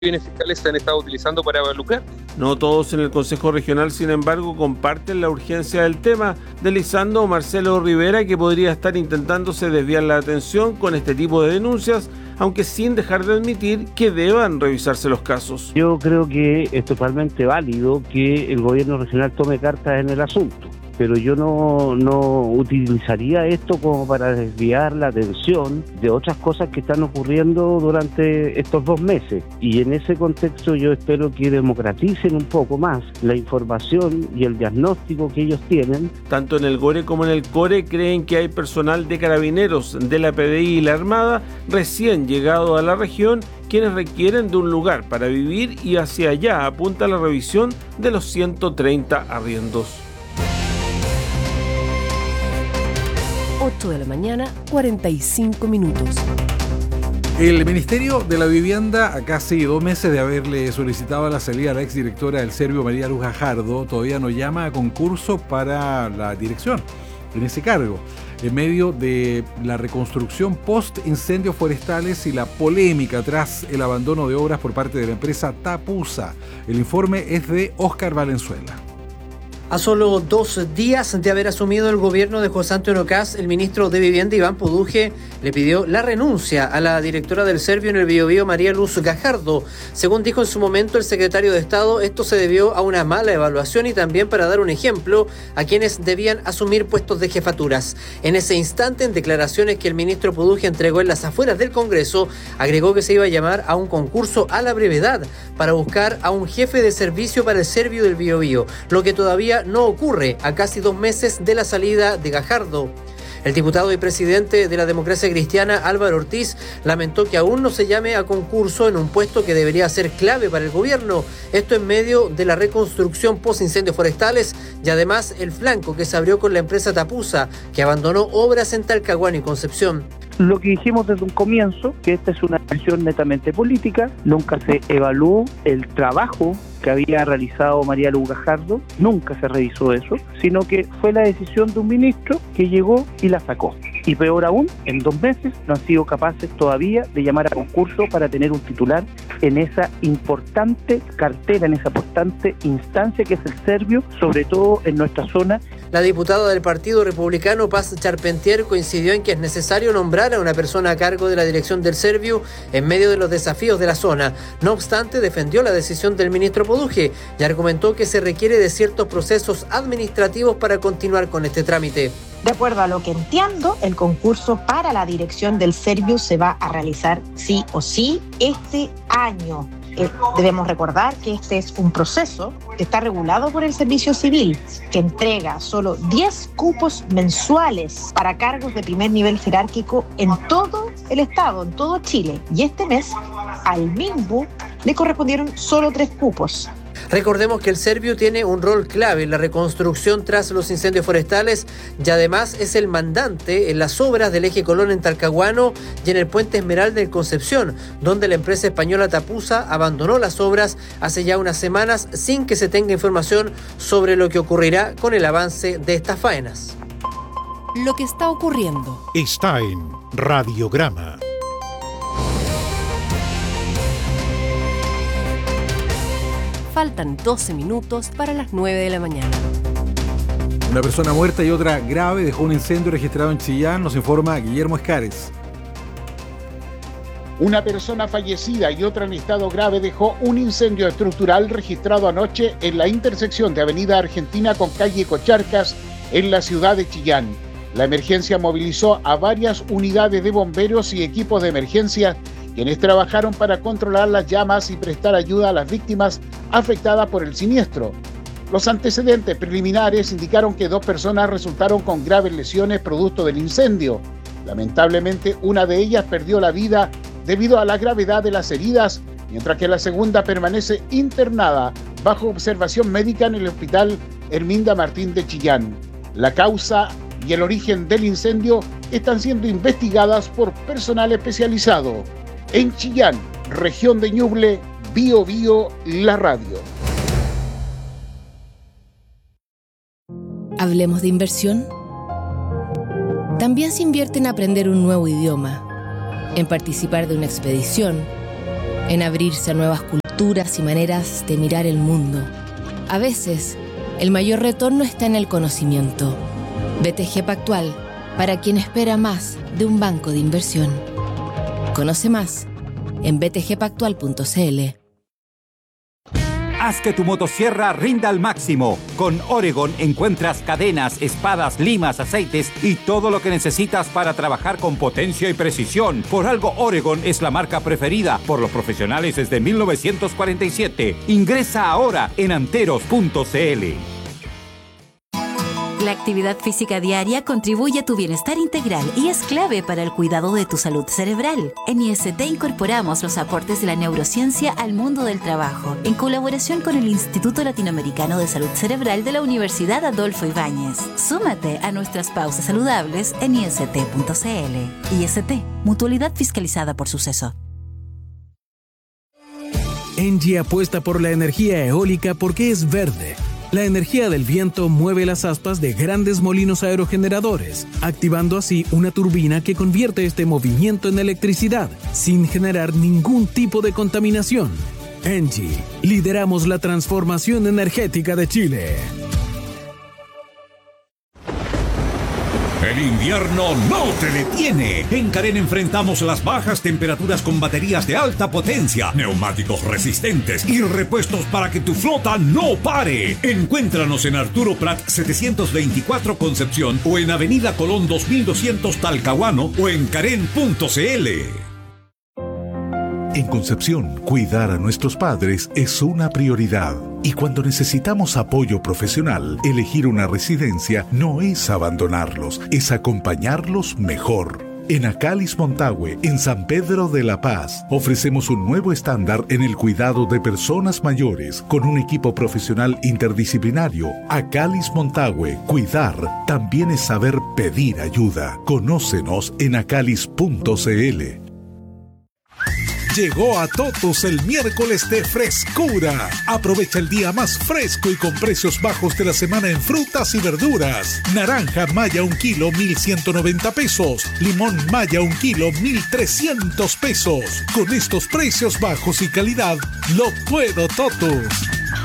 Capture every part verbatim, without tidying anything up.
bienes fiscales se han estado utilizando para lucrar. No todos en el Consejo Regional, sin embargo, comparten la urgencia del tema, deslizando Marcelo Rivera que podría estar intentándose desviar la atención con este tipo de denuncias, aunque sin dejar de admitir que deban revisarse los casos. Yo creo que es totalmente válido que el gobierno regional tome cartas en el asunto, pero yo no, no utilizaría esto como para desviar la atención de otras cosas que están ocurriendo durante estos dos meses. Y en ese contexto yo espero que democraticen un poco más la información y el diagnóstico que ellos tienen. Tanto en el GORE como en el CORE creen que hay personal de carabineros, de la P D I y la Armada recién llegado a la región, quienes requieren de un lugar para vivir, y hacia allá apunta la revisión de los ciento treinta arriendos. ocho de la mañana, cuarenta y cinco minutos. El Ministerio de la Vivienda, a casi dos meses de haberle solicitado la salida a la exdirectora del Servio, María Luz Gajardo, todavía no llama a concurso para la dirección en ese cargo, en medio de la reconstrucción post-incendios forestales y la polémica tras el abandono de obras por parte de la empresa Tapusa. El informe es de Óscar Valenzuela. A solo dos días de haber asumido el gobierno de José Antonio Kast, el ministro de Vivienda, Iván Poduje, le pidió la renuncia a la directora del Servio en el Biobío, María Luz Gajardo. Según dijo en su momento el secretario de Estado, esto se debió a una mala evaluación y también para dar un ejemplo a quienes debían asumir puestos de jefaturas. En ese instante, en declaraciones que el ministro Poduje entregó en las afueras del Congreso, agregó que se iba a llamar a un concurso a la brevedad para buscar a un jefe de servicio para el Servio del Biobío, lo que todavía no ocurre a casi dos meses de la salida de Gajardo. El diputado y presidente de la Democracia Cristiana, Álvaro Ortiz, lamentó que aún no se llame a concurso en un puesto que debería ser clave para el gobierno. Esto en medio de la reconstrucción post-incendios forestales y además el flanco que se abrió con la empresa Tapusa, que abandonó obras en Talcahuano y Concepción. Lo que dijimos desde un comienzo, que esta es una decisión netamente política, nunca se evaluó el trabajo que había realizado María Luz Gajardo, nunca se revisó eso, sino que fue la decisión de un ministro que llegó y la sacó. Y peor aún, en dos meses no han sido capaces todavía de llamar a concurso para tener un titular en esa importante cartera, en esa importante instancia que es el Servio, sobre todo en nuestra zona. La diputada del Partido Republicano, Paz Charpentier, coincidió en que es necesario nombrar a una persona a cargo de la dirección del Servio en medio de los desafíos de la zona. No obstante, defendió la decisión del ministro Poduje y argumentó que se requiere de ciertos procesos administrativos para continuar con este trámite. De acuerdo a lo que entiendo, el concurso para la dirección del Servio se va a realizar sí o sí este año. Eh, debemos recordar que este es un proceso que está regulado por el Servicio Civil, que entrega solo diez cupos mensuales para cargos de primer nivel jerárquico en todo el Estado, en todo Chile. Y este mes, al MIMBU le correspondieron solo tres cupos. Recordemos que el Servio tiene un rol clave en la reconstrucción tras los incendios forestales y además es el mandante en las obras del eje Colón en Talcahuano y en el puente Esmeralda en Concepción, donde la empresa española Tapusa abandonó las obras hace ya unas semanas sin que se tenga información sobre lo que ocurrirá con el avance de estas faenas. Lo que está ocurriendo está en Radiograma. Faltan doce minutos para las nueve de la mañana. Una persona muerta y otra grave dejó un incendio registrado en Chillán, nos informa Guillermo Escares. Una persona fallecida y otra en estado grave dejó un incendio estructural registrado anoche en la intersección de Avenida Argentina con calle Cocharcas en la ciudad de Chillán. La emergencia movilizó a varias unidades de bomberos y equipos de emergencia, quienes trabajaron para controlar las llamas y prestar ayuda a las víctimas afectadas por el siniestro. Los antecedentes preliminares indicaron que dos personas resultaron con graves lesiones producto del incendio. Lamentablemente, una de ellas perdió la vida debido a la gravedad de las heridas, mientras que la segunda permanece internada bajo observación médica en el Hospital Herminda Martín de Chillán. La causa y el origen del incendio están siendo investigadas por personal especializado. En Chillán, región de Ñuble, Bio Bio, la radio. Hablemos de inversión. También se invierte en aprender un nuevo idioma, en participar de una expedición, en abrirse a nuevas culturas y maneras de mirar el mundo. A veces, el mayor retorno está en el conocimiento. B T G Pactual, para quien espera más de un banco de inversión. Conoce más en b t g pactual punto c l. Haz que tu motosierra rinda al máximo. Con Oregon encuentras cadenas, espadas, limas, aceites y todo lo que necesitas para trabajar con potencia y precisión. Por algo Oregon es la marca preferida por los profesionales desde mil novecientos cuarenta y siete. Ingresa ahora en anteros punto c l. La actividad física diaria contribuye a tu bienestar integral y es clave para el cuidado de tu salud cerebral. En I S T incorporamos los aportes de la neurociencia al mundo del trabajo, en colaboración con el Instituto Latinoamericano de Salud Cerebral de la Universidad Adolfo Ibáñez. Súmate a nuestras pausas saludables en i s t punto c l. I S T, mutualidad fiscalizada por Suceso. Engie apuesta por la energía eólica porque es verde. La energía del viento mueve las aspas de grandes molinos aerogeneradores, activando así una turbina que convierte este movimiento en electricidad, sin generar ningún tipo de contaminación. Engie, lideramos la transformación energética de Chile. El invierno no te detiene. En Carén enfrentamos las bajas temperaturas con baterías de alta potencia, neumáticos resistentes y repuestos para que tu flota no pare. Encuéntranos en Arturo Prat setecientos veinticuatro Concepción o en Avenida Colón dos mil doscientos Talcahuano o en carén punto c l. En Concepción, cuidar a nuestros padres es una prioridad. Y cuando necesitamos apoyo profesional, elegir una residencia no es abandonarlos, es acompañarlos mejor. En Acalis Montague, en San Pedro de la Paz, ofrecemos un nuevo estándar en el cuidado de personas mayores con un equipo profesional interdisciplinario. Acalis Montague, cuidar también es saber pedir ayuda. Conócenos en acalis punto c l. Llegó a Totus el miércoles de frescura. Aprovecha el día más fresco y con precios bajos de la semana en frutas y verduras. Naranja Maya un kilo, mil ciento noventa pesos. Limón Maya un kilo, mil trescientos pesos. Con estos precios bajos y calidad, lo puedo Totus.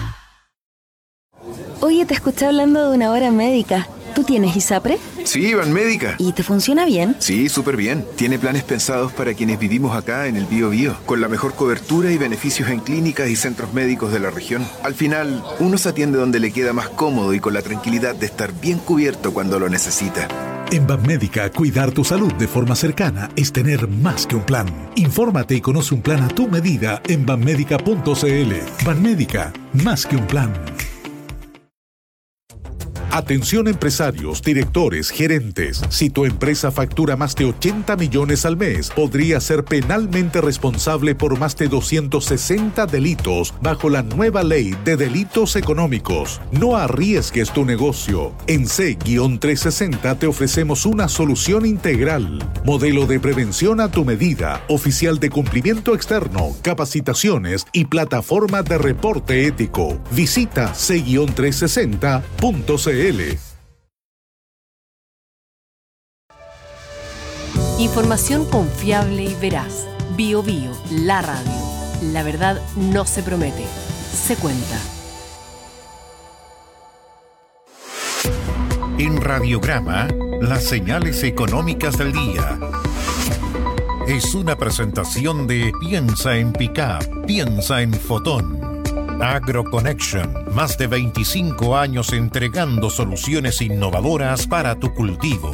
Oye, te escuché hablando de una hora médica. ¿Tú tienes ISAPRE? Sí, Banmédica. ¿Y te funciona bien? Sí, súper bien. Tiene planes pensados para quienes vivimos acá en el Bío Bío, con la mejor cobertura y beneficios en clínicas y centros médicos de la región. Al final, uno se atiende donde le queda más cómodo y con la tranquilidad de estar bien cubierto cuando lo necesita. En Banmédica, cuidar tu salud de forma cercana es tener más que un plan. Infórmate y conoce un plan a tu medida en banmédica punto c l. Banmédica, más que un plan. Atención empresarios, directores, gerentes. Si tu empresa factura más de ochenta millones al mes, podría ser penalmente responsable por más de doscientos sesenta delitos bajo la nueva ley de delitos económicos. No arriesgues tu negocio. En C trescientos sesenta te ofrecemos una solución integral. Modelo de prevención a tu medida, oficial de cumplimiento externo, capacitaciones y plataforma de reporte ético. Visita C trescientos sesenta punto c l. Información confiable y veraz. Bío Bío, la radio. La verdad no se promete, se cuenta. En Radiograma, las señales económicas del día. Es una presentación de Piensa en Pickup, piensa en Fotón. AgroConnection, más de veinticinco años entregando soluciones innovadoras para tu cultivo.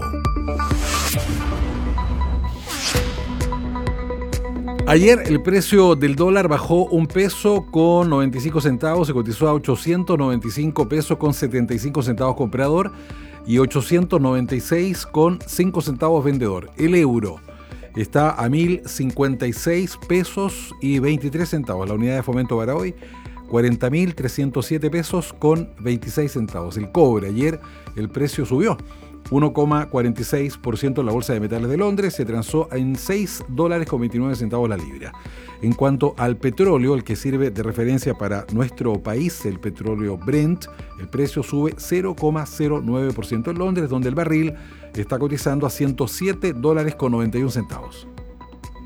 Ayer el precio del dólar bajó un peso con noventa y cinco centavos, se cotizó a ochocientos noventa y cinco pesos con setenta y cinco centavos comprador y ochocientos noventa y seis con cinco centavos vendedor. El euro está a mil cincuenta y seis pesos y veintitrés centavos. La unidad de fomento para hoy, cuarenta mil trescientos siete pesos con veintiséis centavos. El cobre, ayer el precio subió uno coma cuarenta y seis por ciento en la Bolsa de Metales de Londres, se transó en seis dólares con veintinueve centavos la libra. En cuanto al petróleo, el que sirve de referencia para nuestro país, el petróleo Brent, el precio sube cero coma cero nueve por ciento en Londres, donde el barril está cotizando a ciento siete dólares con noventa y un centavos.